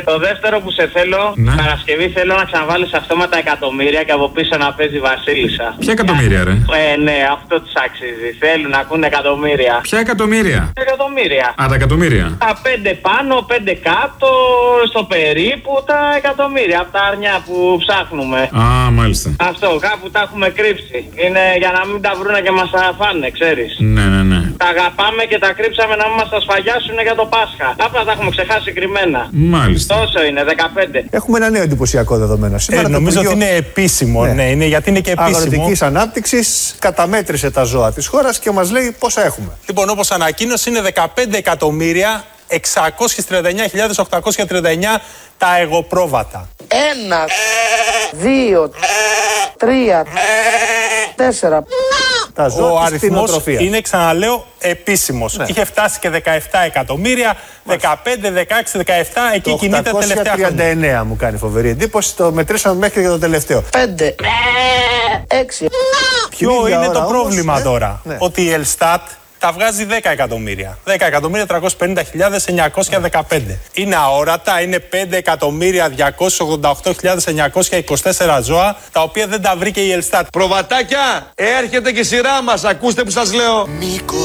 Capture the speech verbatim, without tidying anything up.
Και το δεύτερο που σε θέλω, ναι. Παρασκευή θέλω να ξαναβάλεις αυτόματα εκατομμύρια και από πίσω να παίζει Βασίλισσα. Ποια εκατομμύρια, ρε? Ε, ναι, αυτό τους αξίζει. Θέλουν να ακούνε εκατομμύρια. Ποια εκατομμύρια? Εκατομμύρια. Α, τα εκατομμύρια. Τα πέντε πάνω, πέντε κάτω, στο περίπου τα εκατομμύρια. Από τα αρνιά που ψάχνουμε. Α, μάλιστα. Αυτό, κάπου τα έχουμε κρύψει. Είναι για να μην τα βρούνε και μας τα φάνε, ξέρεις. Ναι, ναι, ναι. Τα αγαπάμε και τα κρύψαμε να μην μας τα σφαγιάσουν για το Πάσχα. Απλά τα έχουμε ξεχάσει κρυμμένα. Μάλιστα. Τόσο είναι, δεκαπέντε. Έχουμε ένα νέο εντυπωσιακό δεδομένο. Ε, νομίζω ότι είναι επίσημο. Ναι. Ναι, είναι, γιατί είναι και επίσημο. Αγροτικής ανάπτυξης καταμέτρησε τα ζώα της χώρας και μας λέει πόσα έχουμε. Λοιπόν, όπως ανακοίνωσε, είναι δεκαπέντε εκατομμύρια εξακόσιες τριάντα εννιά χιλιάδες οκτακόσια τριάντα εννιά τα εγωπρόβατα. Ένα, δύο, τρία, τέσσερα. Τα ζώα Ο της αριθμός κτηνοτροφίας. είναι, ξαναλέω, επίσημος. Ναι. Είχε φτάσει και δεκαεπτά εκατομμύρια, δεκαπέντε, δεκαέξι, δεκαεπτά, εκεί Το κινείται τελευταία οκτακόσια τριάντα εννέα χρόνια. μου κάνει φοβερή εντύπωση. Το μετρήσαμε μέχρι και το τελευταίο. Πέντε, έξι. Ποιο Την ίδια είναι ώρα το όμως, πρόβλημα ε, τώρα? ναι. Ότι η Ελστάτ τα βγάζει δέκα εκατομμύρια. δέκα εκατομμύρια τριακόσιες πενήντα χιλιάδες εννιακόσια δεκαπέντε. Είναι αόρατα, είναι πέντε εκατομμύρια διακόσιες ογδόντα οκτώ χιλιάδες εννιακόσια είκοσι τέσσερα ζώα, τα οποία δεν τα βρήκε η Ελστάτ. Προβατάκια, έρχεται και η σειρά μας. Ακούστε που σας λέω.